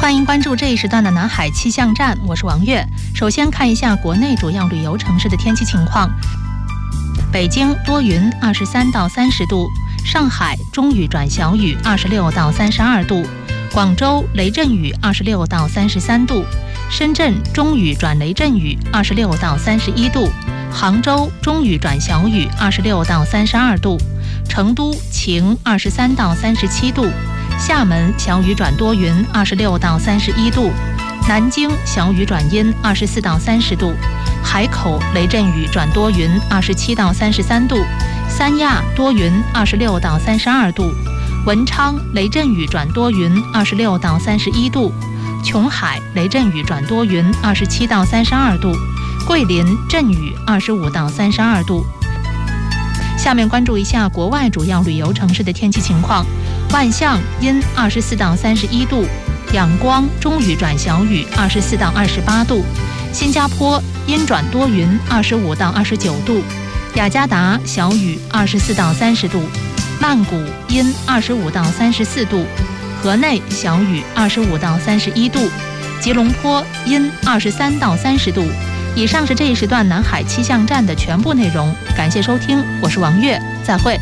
欢迎关注这一时段的南海气象站，我是王悦。首先看一下国内主要旅游城市的天气情况。北京多云，23到30度；上海中雨转小雨，26到32度；广州雷阵雨，26到33度；深圳中雨转雷阵雨，26到31度；杭州中雨转小雨，26到32度；成都晴，23到37度；厦门小雨转多云，26到31度；南京小雨转阴，24到30度；海口雷阵雨转多云，27到33度；三亚多云，26到32度；文昌雷阵雨转多云，26到31度；琼海雷阵雨转多云，27到32度；桂林阵雨25到32度。下面关注一下国外主要旅游城市的天气情况。万象阴24到31度，仰光中雨转小雨24到28度，新加坡阴转多云25到29度，雅加达小雨24到30度，曼谷阴25到34度，河内小雨25到31度，吉隆坡阴23到30度。以上是这一时段南海气象站的全部内容，感谢收听，我是王悦，再会。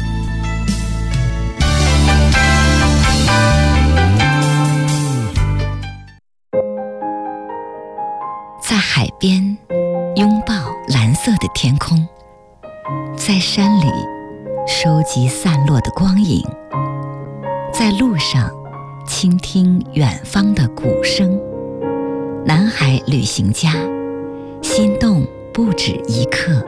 在海边拥抱蓝色的天空，在山里收集散落的光影，在路上倾听远方的鼓声。南海旅行家，心动不止一刻。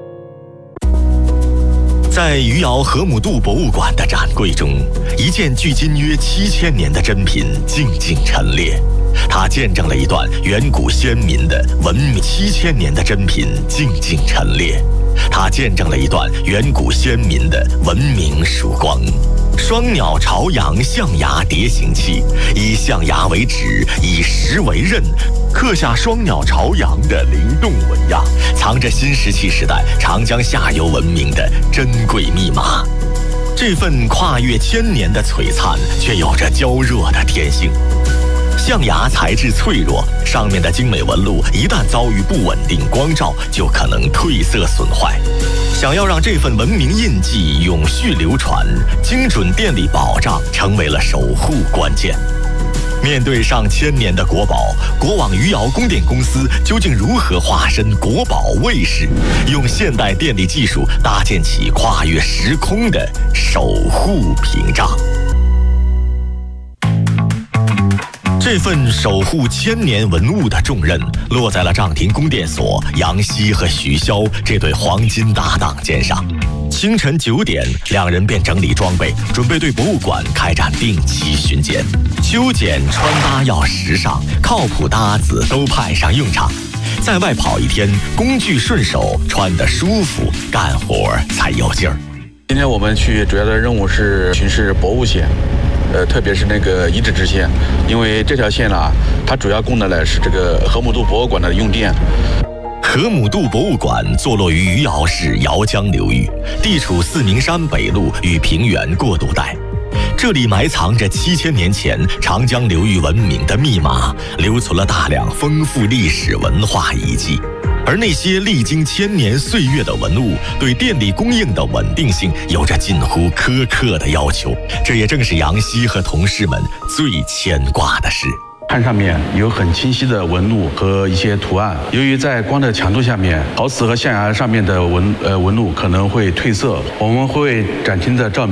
在余姚河姆渡博物馆的展柜中，一件距今约7000年的珍品静静陈列，它见证了一段远古先民的文明。7000年的珍品静静陈列，它见证了一段远古先民的文明曙光。双鸟朝阳象牙叠形器，以象牙为指，以石为刃，刻下双鸟朝阳的灵动纹样，藏着新石器时代长江下游文明的珍贵密码。这份跨越1000年的璀璨，却有着娇弱的天性。象牙材质脆弱，上面的精美纹路一旦遭遇不稳定光照，就可能褪色损坏。想要让这份文明印记永续流传，精准电力保障成为了守护关键。面对上1000年的国宝，国网余姚供电公司究竟如何化身国宝卫士，用现代电力技术搭建起跨越时空的守护屏障？这份守护1000年文物的重任，落在了丈庭供电所杨希和徐潇这对黄金搭档肩上。清晨9点，两人便整理装备，准备对博物馆开展定期巡检。修剪穿搭要时尚，靠谱搭子都派上用场。在外跑一天，工具顺手，穿得舒服，干活才有劲儿。 今天我们去主要的任务是巡视博物线。特别是那个遗址支线，因为这条线呢，它主要供的呢是这个河姆渡博物馆的用电。 河姆渡博物馆坐落于余姚市姚江流域，地处四明山北路与平原过渡带。这里埋藏着7000年前长江流域文明的密码，留存了大量丰富历史文化遗迹。而那些历经1000年岁月的文物，对电力供应的稳定性有着近乎苛刻的要求，这也正是杨希和同事们最牵挂的事。 汉上面有很清晰的纹路和一些图案，由于在光的强度下面，陶瓷和象牙上面的纹路可能会褪色，我们会展厅的照明